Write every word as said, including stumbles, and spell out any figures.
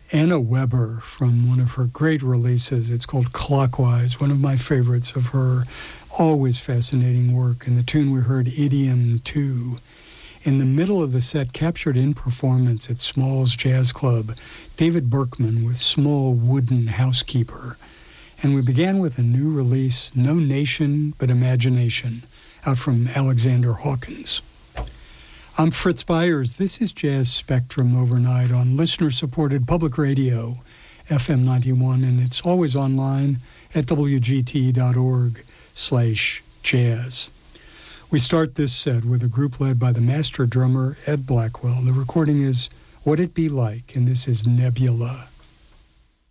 Anna Weber from one of her great releases. It's called Clockwise, one of my favorites of her always fascinating work. And the tune we heard, Idiom two. In the middle of the set, captured in performance at Small's Jazz Club, David Berkman with Small Wooden Housekeeper. And we began with a new release, No Nation But Imagination, out from Alexander Hawkins. I'm Fritz Byers. This is Jazz Spectrum overnight on listener-supported public radio, F M ninety-one, and it's always online at W G T dot org slash jazz. We start this set with a group led by the master drummer Ed Blackwell. The recording is What It Be Like, and this is Nebula.